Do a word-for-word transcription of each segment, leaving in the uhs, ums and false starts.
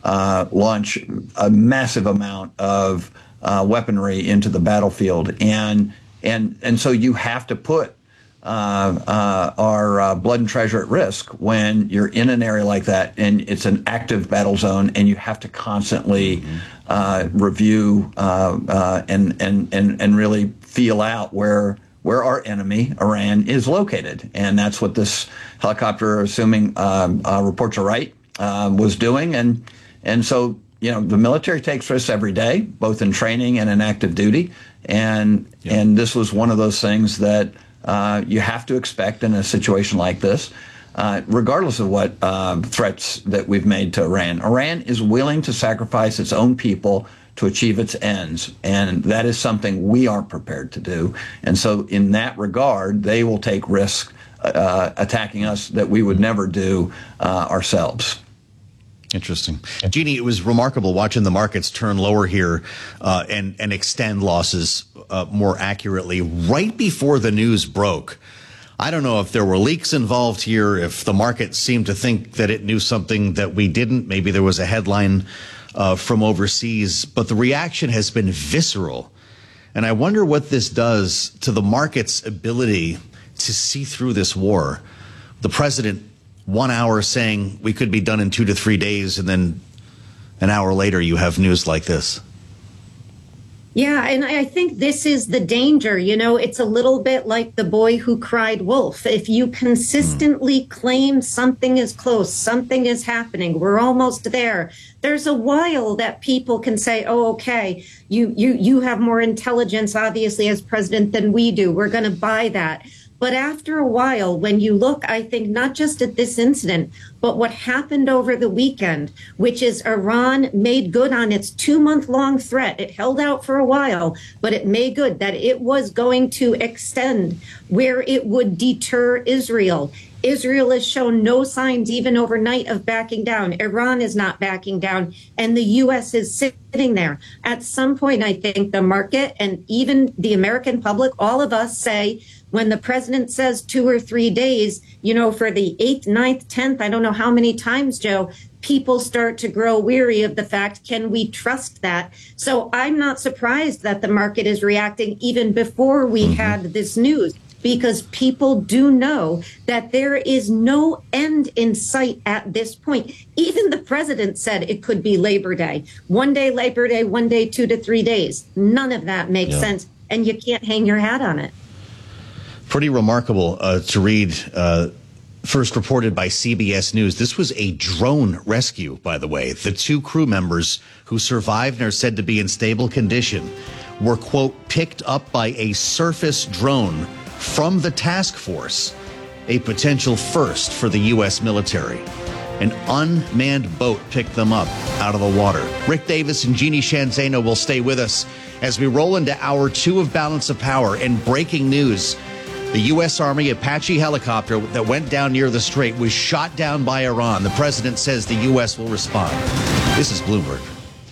uh, launch a massive amount of uh, weaponry into the battlefield. And and and so you have to put uh, uh, our uh, blood and treasure at risk when you're in an area like that, and it's an active battle zone, and you have to constantly mm-hmm. uh, review uh, uh, and and and and really feel out where. where our enemy, Iran, is located. And that's what this helicopter, assuming um, uh, reports are right, uh, was doing. And and so, you know, the military takes risks every day, both in training and in active duty. And yeah. and this was one of those things that uh, you have to expect in a situation like this, uh, regardless of what uh, threats that we've made to Iran. Iran is willing to sacrifice its own people to achieve its ends, and that is something we aren't prepared to do. And so in that regard, they will take risk uh, attacking us that we would never do uh, ourselves. Interesting. Jeannie, it was remarkable watching the markets turn lower here uh, and, and extend losses uh, more accurately right before the news broke. I don't know if there were leaks involved here, if the market seemed to think that it knew something that we didn't. Maybe there was a headline Uh, from overseas, but the reaction has been visceral. And I wonder what this does to the market's ability to see through this war. The president, one hour saying we could be done in two to three days, and then an hour later you have news like this. Yeah, and I think this is the danger. You know, it's a little bit like the boy who cried wolf. If you consistently mm. claim something is close, something is happening, we're almost there, there's a while that people can say, oh, okay, you you you have more intelligence, obviously, as president than we do. We're going to buy that. But after a while, when you look, I think, not just at this incident, but what happened over the weekend, which is Iran made good on its two-month-long threat. It held out for a while, but it made good that it was going to extend where it would deter Israel. Israel has shown no signs, even overnight, of backing down. Iran is not backing down, and the U S is sitting there. At some point, I think the market and even the American public, all of us say, when the president says two or three days, you know, for the eighth, ninth, tenth, I don't know how many times, Joe, people start to grow weary of the fact, can we trust that? So I'm not surprised that the market is reacting even before we mm-hmm. had this news, because people do know that there is no end in sight at this point. Even the president said it could be Labor Day. One day Labor Day, one day two to three days. None of that makes yeah. sense, and you can't hang your hat on it. Pretty remarkable uh, to read, uh, first reported by C B S News. This was a drone rescue, by the way. The two crew members who survived and are said to be in stable condition were, quote, picked up by a surface drone from the task force, a potential first for the U S military. An unmanned boat picked them up out of the water. Rick Davis and Jeannie Sheehan Zaino will stay with us as we roll into hour two of Balance of Power. And breaking news, the U S Army Apache helicopter that went down near the Strait was shot down by Iran. The president says the U S will respond. This is Bloomberg.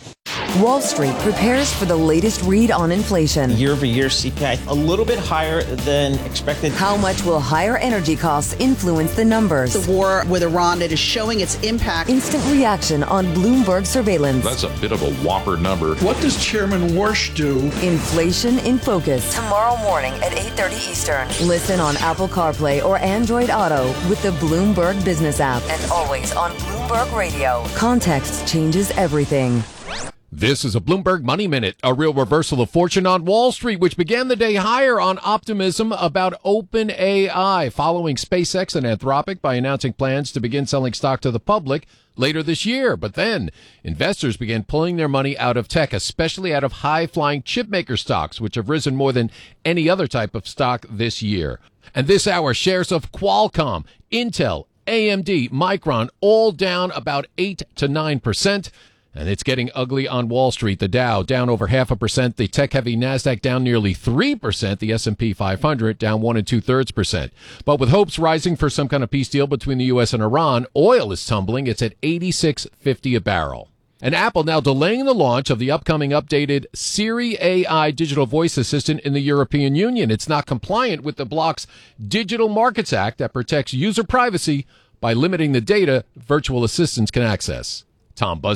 Wall Street prepares for the latest read on inflation. Year-over-year C P I a little bit higher than expected. How much will higher energy costs influence the numbers? The war with Iran that is showing its impact. Instant reaction on Bloomberg surveillance. That's a bit of a whopper number. What does Chairman Warsh do? Inflation in Focus. Tomorrow morning at eight thirty Eastern. Listen on Apple CarPlay or Android Auto with the Bloomberg Business app. And always on Bloomberg Radio. Context changes everything. This is a Bloomberg Money Minute, a real reversal of fortune on Wall Street, which began the day higher on optimism about OpenAI, following SpaceX and Anthropic by announcing plans to begin selling stock to the public later this year. But then investors began pulling their money out of tech, especially out of high-flying chipmaker stocks, which have risen more than any other type of stock this year. And this hour, shares of Qualcomm, Intel, A M D, Micron, all down about eight to nine percent. And it's getting ugly on Wall Street. The Dow down over half a percent. The tech-heavy NASDAQ down nearly three percent. The S and P five hundred down one and two-thirds percent. But with hopes rising for some kind of peace deal between the U S and Iran, oil is tumbling. It's at eighty-six fifty a barrel. And Apple now delaying the launch of the upcoming updated Siri A I digital voice assistant in the European Union. It's not compliant with the bloc's Digital Markets Act that protects user privacy by limiting the data virtual assistants can access. Tom Buzz.